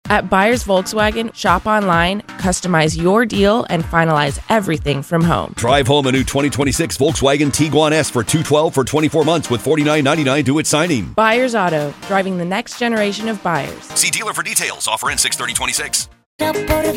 At Buyers Volkswagen, shop online, customize your deal, and finalize everything from home. Drive home a new 2026 Volkswagen Tiguan S for $212 for 24 months with $49.99 due at signing. Buyers Auto, driving the next generation of buyers. See dealer for details. Offer ends 6/30/26. Por